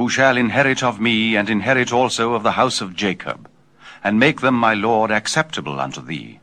who shall inherit of me, and inherit also of the house of Jacob, and make them, my Lord, acceptable unto thee.